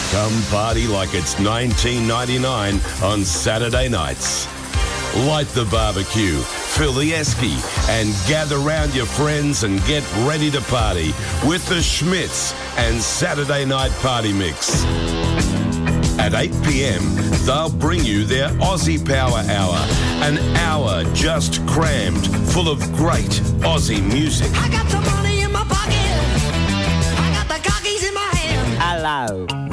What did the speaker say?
Come party like it's 1999 on Saturday nights. Light the barbecue, fill the esky, and gather round your friends and get ready to party with the Schmitz and Saturday Night Party Mix. At 8 p.m, they'll bring you their Aussie Power Hour, an hour just crammed full of great Aussie music. I got some money in my pocket. I got the cockies in my hand. Hello.